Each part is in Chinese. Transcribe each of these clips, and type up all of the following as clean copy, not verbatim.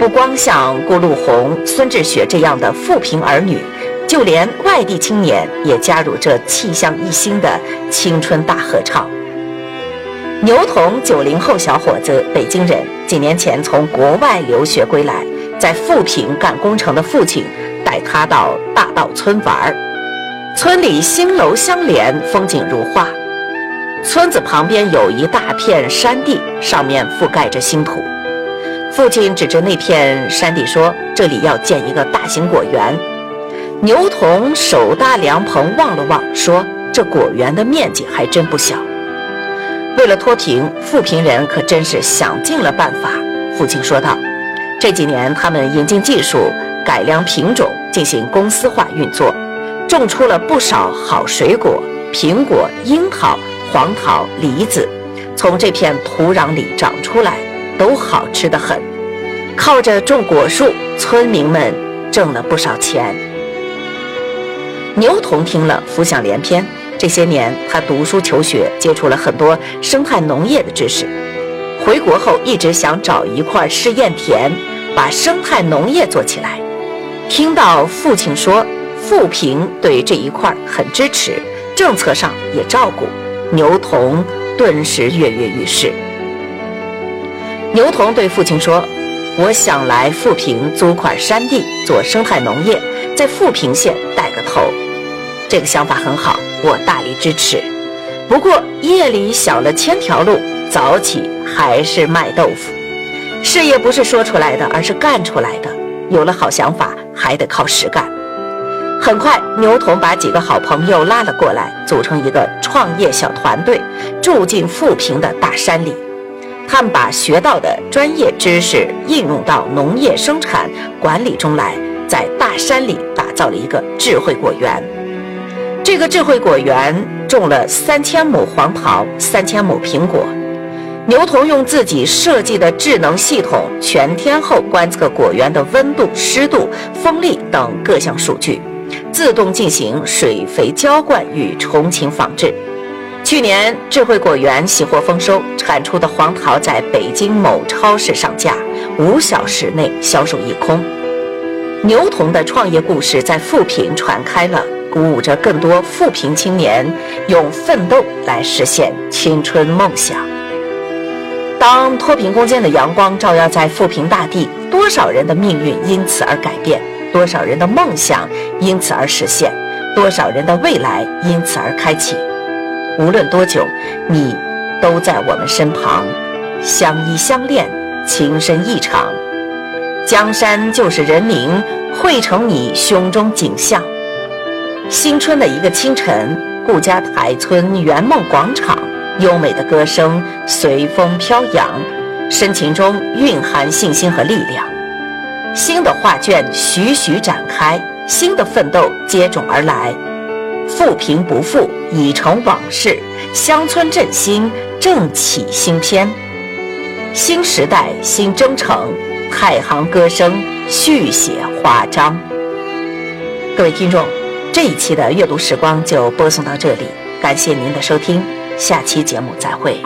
不光像顾陆红、孙志雪这样的富平儿女，就连外地青年也加入这气象一新的青春大合唱。牛童90后小伙子，北京人，几年前从国外留学归来，在富平干工程的父亲带他到大稻村玩。村里新楼相连，风景如画。村子旁边有一大片山地，上面覆盖着新土。父亲指着那片山地说：“这里要建一个大型果园。”牛童手搭凉棚望了望，说：“这果园的面积还真不小。”为了脱贫，富平人可真是想尽了办法。父亲说道：“这几年他们引进技术，改良品种，进行公司化运作，种出了不少好水果，苹果、樱桃、黄桃、梨子，从这片土壤里长出来，都好吃得很。靠着种果树，村民们挣了不少钱。”牛童听了，浮想联翩。这些年他读书求学，接触了很多生态农业的知识。回国后一直想找一块试验田，把生态农业做起来。听到父亲说富平对这一块很支持，政策上也照顾，牛童顿时跃跃欲试。牛童对父亲说：“我想来富平租块山地做生态农业，在富平县带个头。这个想法很好，我大力支持。不过夜里小了千条路，早起还是卖豆腐。事业不是说出来的，而是干出来的。有了好想法，还得靠实干。”很快，牛童把几个好朋友拉了过来，组成一个创业小团队，住进富平的大山里。他们把学到的专业知识应用到农业生产管理中来，在大山里打造了一个智慧果园。这个智慧果园种了3000亩黄桃，3000亩苹果。牛童用自己设计的智能系统全天候观测果园的温度、湿度、风力等各项数据，自动进行水肥浇灌与虫禽防治。去年智慧果园喜获丰收，产出的黄桃在北京某超市上架，5小时内销售一空。牛童的创业故事在富平传开了，鼓舞着更多富平青年用奋斗来实现青春梦想。当脱贫攻坚的阳光照耀在富平大地，多少人的命运因此而改变，多少人的梦想因此而实现，多少人的未来因此而开启。无论多久，你都在我们身旁，相依相恋，情深意长。江山就是人民，汇成你胸中景象。新春的一个清晨，顾家台村圆梦广场，优美的歌声随风飘扬，深情中蕴含信心和力量。新的画卷徐徐展开，新的奋斗接踵而来。富平不负，已成往事，乡村振兴，正起新篇。新时代，新征程，太行歌声续写华章。各位听众，这一期的阅读时光就播送到这里，感谢您的收听，下期节目再会。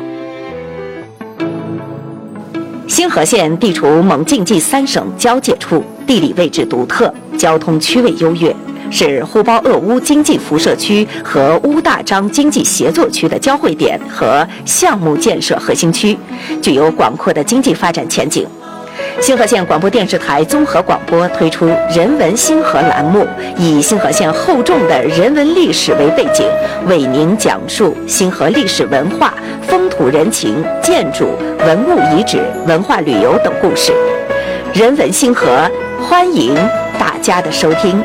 新河县地处蒙晋冀3省交界处，地理位置独特，交通区位优越，是呼包鄂乌经济辐射区和乌大张经济协作区的交汇点和项目建设核心区，具有广阔的经济发展前景。新河县广播电视台综合广播推出人文新河栏目，以新河县厚重的人文历史为背景，为您讲述新河历史文化、风土人情、建筑、文物遗址、文化旅游等故事。人文新河，欢迎大家的收听。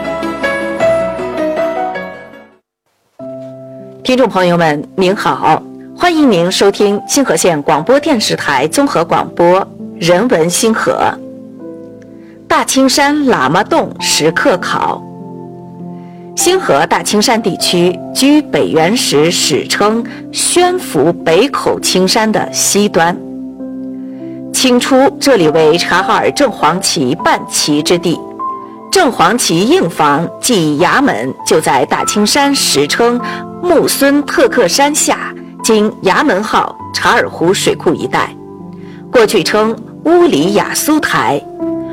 听众朋友们，您好，欢迎您收听新河县广播电视台综合广播人文新河。大青山喇嘛洞石刻考。新河大青山地区居北元时史称宣府北口青山的西端。清初这里为察哈尔正黄旗办旗之地，正黄旗硬房即衙门就在大青山史称木孙特克山下，今衙门号察尔湖水库一带，过去称乌里雅苏台，